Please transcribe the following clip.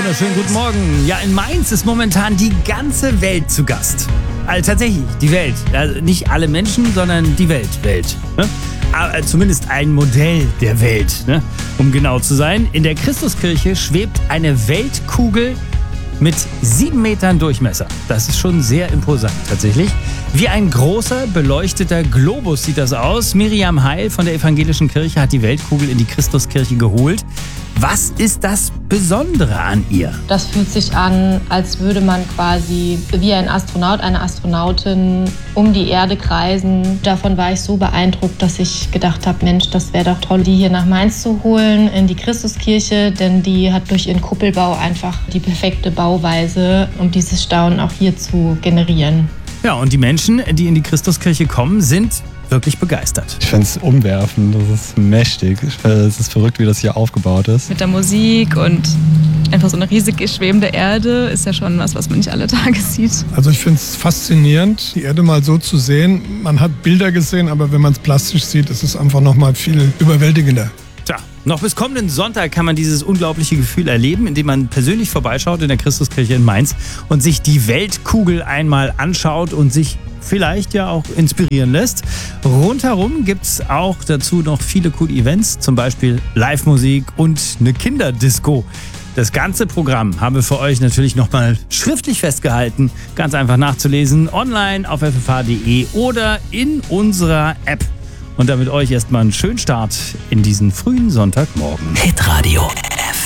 wunderschönen guten Morgen. Ja, in Mainz ist momentan die ganze Welt zu Gast. Also tatsächlich, die Welt. Also nicht alle Menschen, sondern die Welt. Ne? Aber zumindest ein Modell der Welt, ne? Um genau zu sein. In der Christuskirche schwebt eine Weltkugel mit 7 Metern Durchmesser. Das ist schon sehr imposant tatsächlich. Wie ein großer, beleuchteter Globus sieht das aus. Miriam Heil von der Evangelischen Kirche hat die Weltkugel in die Christuskirche geholt. Was ist das Besondere an ihr? Das fühlt sich an, als würde man quasi wie ein Astronaut, eine Astronautin um die Erde kreisen. Davon war ich so beeindruckt, dass ich gedacht habe, Mensch, das wäre doch toll, die hier nach Mainz zu holen, in die Christuskirche, denn die hat durch ihren Kuppelbau einfach die perfekte Bauweise, um dieses Staunen auch hier zu generieren. Ja, und die Menschen, die in die Christuskirche kommen, sind wirklich begeistert. Ich finde es umwerfend, das ist mächtig. Es ist verrückt, wie das hier aufgebaut ist. Mit der Musik und einfach so eine riesig schwebende Erde ist ja schon was man nicht alle Tage sieht. Also ich finde es faszinierend, die Erde mal so zu sehen. Man hat Bilder gesehen, aber wenn man es plastisch sieht, ist es einfach noch mal viel überwältigender. Tja, noch bis kommenden Sonntag kann man dieses unglaubliche Gefühl erleben, indem man persönlich vorbeischaut in der Christuskirche in Mainz und sich die Weltkugel einmal anschaut und sich vielleicht ja auch inspirieren lässt. Rundherum gibt es auch dazu noch viele coole Events, zum Beispiel Live-Musik und eine Kinderdisco. Das ganze Programm haben wir für euch natürlich nochmal schriftlich festgehalten, ganz einfach nachzulesen, online auf ffh.de oder in unserer App. Und damit euch erstmal einen schönen Start in diesen frühen Sonntagmorgen. Hitradio F.